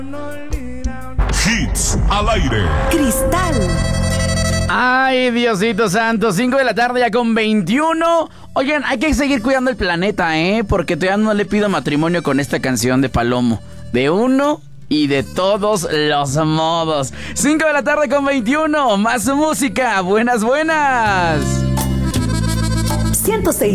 Hits al aire. Cristal. Ay, Diosito santo, 5 de la tarde ya con 21. Oigan, hay que seguir cuidando el planeta, porque todavía no le pido matrimonio con esta canción de Palomo. De uno y de todos los modos. 5 de la tarde con 21. Más música. Buenas. 106.